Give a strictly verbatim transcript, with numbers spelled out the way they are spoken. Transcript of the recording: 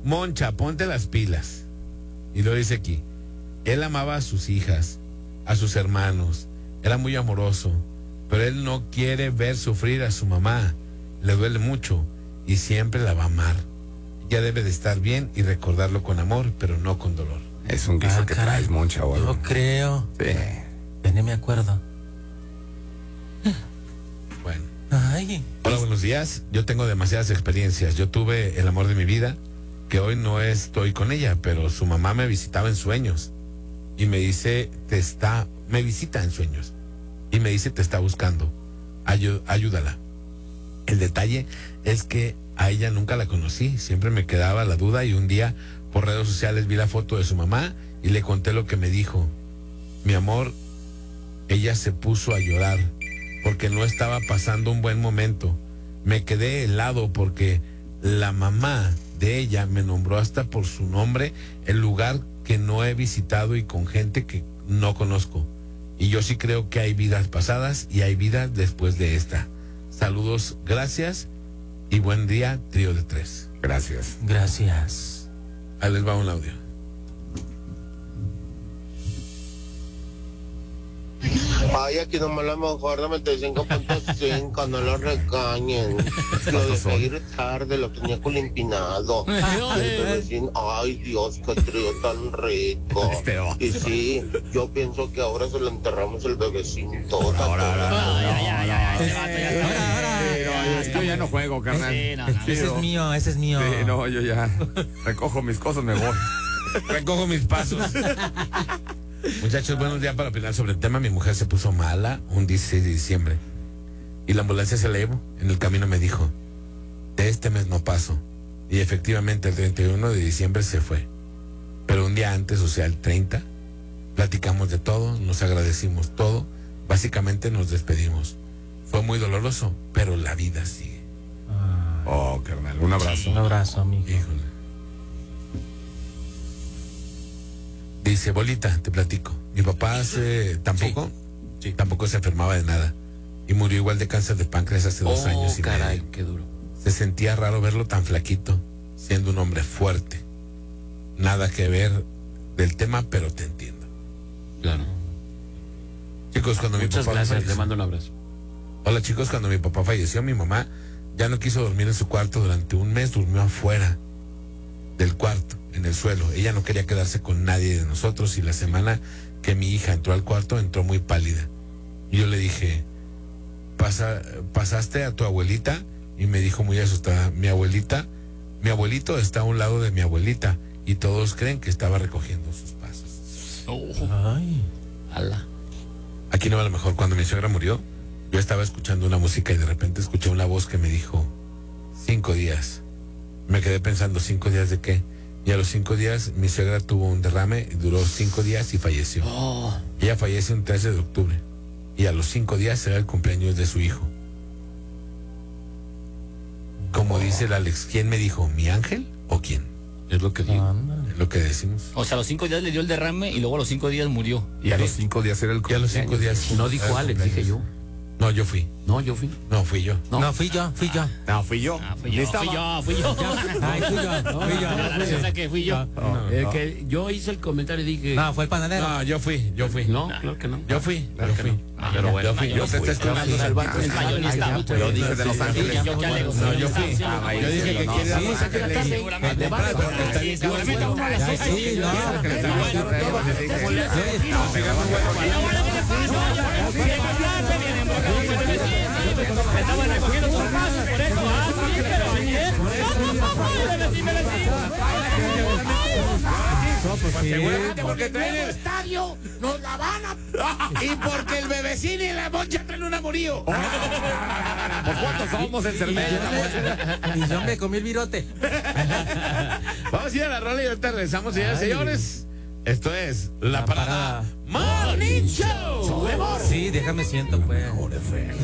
Moncha, ponte las pilas. Y lo dice aquí, él amaba a sus hijas, a sus hermanos, era muy amoroso, pero él no quiere ver sufrir a su mamá, le duele mucho y siempre la va a amar. Ella debe de estar bien y recordarlo con amor, pero no con dolor. Es un guiso Ah, que caray. traes, Moncha, o algo. Yo creo. Sí. Ya ni me acuerdo. Bueno. Ay. Hola, buenos días. Yo tengo demasiadas experiencias. Yo tuve el amor de mi vida, que hoy no estoy con ella, pero su mamá me visitaba en sueños y me dice, te está, me visita en sueños y me dice, te está buscando. Ayú- ayúdala. El detalle es que a ella nunca la conocí, siempre me quedaba la duda y un día por redes sociales vi la foto de su mamá y le conté lo que me dijo. Mi amor, ella se puso a llorar porque no estaba pasando un buen momento. Me quedé helado porque la mamá de ella me nombró hasta por su nombre el lugar que no he visitado y con gente que no conozco. Y yo sí creo que hay vidas pasadas y hay vidas después de esta. Saludos, gracias y buen día, trío de tres. Gracias. Gracias. Ahí les va un audio. Ay, aquí nomás la mejor noventa y cinco punto cinco, no lo regañen. Lo de seguir tarde lo tenía colimpinado. El vecino, ay Dios, qué trío tan rico. Y sí, yo pienso que ahora se lo enterramos el bebecito. Ahora, ahora. Ay, ay, ay, ay, ese vato ya está- Ahora, ahora. Sí, no, yo, yo ya no juego, carnal. Sí, no, no. Sí, Ese es no. mío, ese es mío. Sí, no, yo ya recojo mis cosas, me voy. Recojo mis pasos. Muchachos, buenos días para opinar sobre el tema. Mi mujer se puso mala un dieciséis de diciembre y la ambulancia se la llevó. En el camino me dijo, de este mes no paso. Y efectivamente el treinta y uno de diciembre se fue. Pero un día antes, o sea el treinta, platicamos de todo, nos agradecimos todo, básicamente nos despedimos. Fue muy doloroso, pero la vida sigue. Ah, Oh, carnal, un abrazo. un abrazo, amigo. Híjole. Dice, Bolita, te platico. Mi papá hace tampoco, Sí. tampoco se enfermaba de nada. Y murió igual de cáncer de páncreas hace dos Oh, años y caray, medio. qué duro. Se sentía raro verlo tan flaquito, siendo un hombre fuerte. Nada que ver del tema, pero te entiendo. Claro. Chicos, cuando mi Muchas papá gracias, falleció- le mando un abrazo. Hola chicos, cuando mi papá falleció, mi mamá ya no quiso dormir en su cuarto durante un mes, durmió afuera del cuarto, en el suelo. Ella no quería quedarse con nadie de nosotros y la semana que mi hija entró al cuarto entró muy pálida. Y yo le dije, Pasa, ¿pasaste a tu abuelita? Y me dijo muy asustada, mi abuelita, mi abuelito está a un lado de mi abuelita y todos creen que estaba recogiendo sus pasos. Oh, Ay. ala. Aquí no va lo mejor, cuando mi suegra murió, yo estaba escuchando una música y de repente escuché una voz que me dijo, cinco días. Me quedé pensando, ¿cinco días de qué? Y a los cinco días mi suegra tuvo un derrame, duró cinco días y falleció. Oh, Ella fallece un trece de octubre y a los cinco días será el cumpleaños de su hijo. Como dice el Alex, ¿quién me dijo? ¿Mi ángel o quién? es lo que digo. Ándale. Es lo que decimos. O sea, a los cinco días le dio el derrame y luego a los cinco días murió. Y a los cinco días era el Y a los cinco días. No dijo era el Alex, cumpleaños. dije yo. No, yo fui. No, yo fui. No, fui yo. No. No, fui yo, fui yo. No, fui yo. Ah, fui yo, Estaba- fui yo, fui yo. Ay, fui yo, fui yo. La graciosa que fui yo. No, Eh, no. que yo hice el comentario y dije. No, fue el panadero. No, yo fui, yo fui. No, claro que no. Yo fui, Claro yo que fui. no. Ah, Pero bueno, yo yo fui. fui, Yo te yo estás fui. colgando El salvaje. el bayonista. Ay, ya, Yo dije de Los Sí, Ángeles. yo qué alegro. No, yo fui. Ah, Yo dije que no, quiere ir a sí, Los sí, Ángeles. sí, seguramente. De entrada, porque está Sí, bien seguramente caro. uno a las Ya, seis, sí, sí, no. sí, Que le sí, está bueno, pegando todo. rey, dije. ¿Cómo le hace? Sí. No, Pegando huevo, Mira, bueno, ¿qué le pasa? Viene cambiando, viene embocado con el vecino. Estaban recogiendo sus pasos, por eso. Ah, sí, pero ayer. Dele, sí, dele, sí. Asegúrate porque traen el estadio nos la van a... y porque el bebecín y la moncha traen un amorío. Pues cuántos somos el cermello. Y yo me comí el virote. Vamos a ir a la rola y ahorita regresamos, señores y señores. Esto es La La Parada Parada. Morning Show. Sí, déjame siento, pues.